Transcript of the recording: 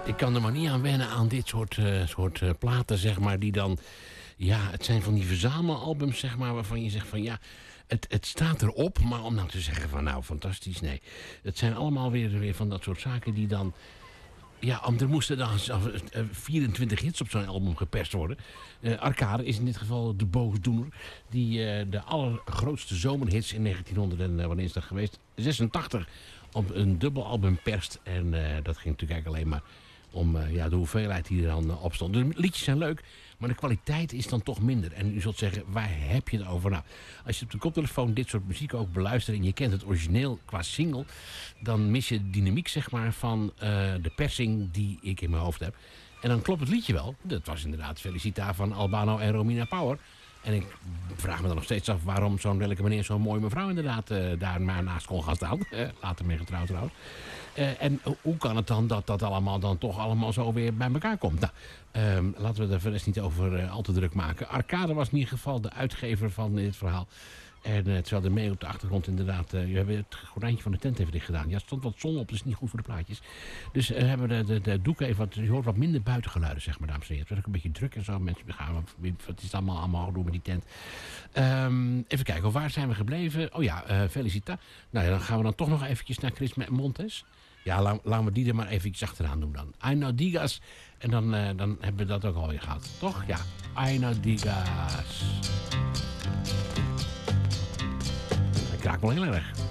Ik kan er maar niet aan wennen aan dit soort platen, zeg maar, die dan... Ja, het zijn van die verzamelalbums, zeg maar, waarvan je zegt van ja... Het staat erop, maar om nou te zeggen van nou, fantastisch, nee. Het zijn allemaal weer van dat soort zaken die dan... Ja, er moesten dan 24 hits op zo'n album geperst worden. Arcade is in dit geval de boosdoener. Die de allergrootste zomerhits in 1900 en wanneer is dat geweest? 86 op een dubbelalbum perst. En dat ging natuurlijk eigenlijk alleen maar om de hoeveelheid die er dan op stond. De liedjes zijn leuk, maar de kwaliteit is dan toch minder. En u zult zeggen, waar heb je het over? Nou, als je op de koptelefoon dit soort muziek ook beluistert... en je kent het origineel qua single... dan mis je de dynamiek, zeg maar, van de persing die ik in mijn hoofd heb. En dan klopt het liedje wel. Dat was inderdaad Felicita van Albano en Romina Power. En ik vraag me dan nog steeds af waarom zo'n welke meneer zo'n mooie mevrouw inderdaad daar maar naast kon gaan staan. Later mee getrouwd trouwens. En hoe kan het dan dat allemaal dan toch allemaal zo weer bij elkaar komt? Nou, laten we er verder niet over al te druk maken. Arcade was in ieder geval de uitgever van dit verhaal. En terwijl er mee op de achtergrond inderdaad... we hebben het gordijntje van de tent even dicht gedaan. Ja, er stond wat zon op, dus niet goed voor de plaatjes. Dus hebben we de doeken even... je hoort wat minder buitengeluiden, zeg maar, dames en heren. Het werd ook een beetje druk en zo. Mensen gaan... Het is allemaal doen met die tent. Even kijken, waar zijn we gebleven? Oh ja, Felicita. Nou ja, dan gaan we dan toch nog eventjes naar Chris Montes. Ja, laten we die er maar eventjes achteraan doen dan. I Know Digas. En dan hebben we dat ook alweer gehad. Toch? Ja, I Know Digas. Dat kraakt wel heel erg.